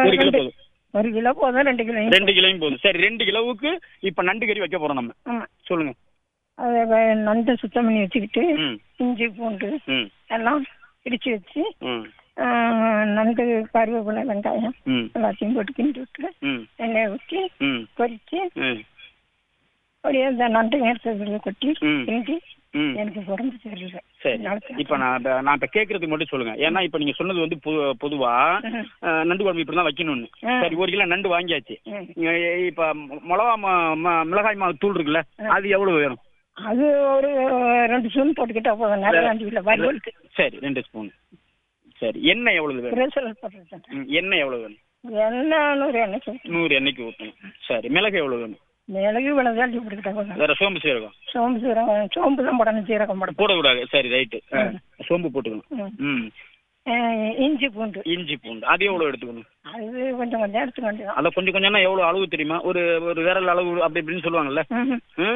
1 kilo போதும். 1 kilo போதும், 2 kilo. 2 கிலோயும் போதும். சரி, 2 கிலோவுக்கு இப்ப நண்டு கறி வைக்க போறோம் நம்ம. ஆமா, சொல்லுங்க. அதை நண்டை சுத்தம் பண்ணி வச்சுக்கிட்டு ம் இஞ்சி பூண்டு ம் எல்லாம் இடிச்சு வச்சு ம் நண்டு கருவேப்பிலை வெங்காயம் ம் எல்லாத்தையும் போட்டு கிண்டி விட்டு ம் எண்ணெயை ஊற்றி ம் பொரிச்சு ம் அப்படியே அந்த நண்டு நேரத்தை கொட்டி ம் கிண்டி ம் எனக்கு உடம்பு சரியில்லை. சரி, இப்ப நான் இப்ப கேக்குறதுக்கு மட்டும் சொல்லுங்க. ஏன்னா இப்ப நீங்க சொன்னது வந்து பொதுவா நண்டு குழம்பு இப்படிதான் வைக்கணும்னு. சரி, 1 கிலோ நண்டு வாங்கியாச்சு. இப்ப மிளகாய் மாவு தூள் இருக்குல்ல, அது எவ்வளவு வேணும்? அது ஒரு 2 ஸ்பூன் போட்டுக்கிட்டா போதும். நிறைய வேண்டியதில்லை வறுவலுக்கு. சரி, 2 ஸ்பூன். சரி, எண்ணெய் எவ்வளவு வேணும்? எண்ணெய் எவ்வளவு வேணும்? எண்ணெய் 100 எண்ணெய் 100 எண்ணெய்க்கு ஊற்றணும். சரி, மிளகு எவ்வளவு வேணும்? மிளகு விளதாண்டி போட்டுக்கிட்டா போதும். வேற சோம்பு சீரகம்? சோம்பு தான் போடணும், சீரகம் போடக்கூடாது. சரி, ரைட்டு. சோம்பு போட்டுக்கணும். ம் இஞ்சி பூண்டு. இஞ்சி பூண்டு அது எவ்வளவு எடுத்துக்கணும்? அது கொஞ்சம் கொஞ்சம் எடுத்துக்க வேண்டியதான். அதை கொஞ்சம் கொஞ்சம்னா எவ்வளவு அளவு தெரியுமா? ஒரு விரல் அளவு அப்படி இப்படின்னு சொல்லுவாங்கல்ல.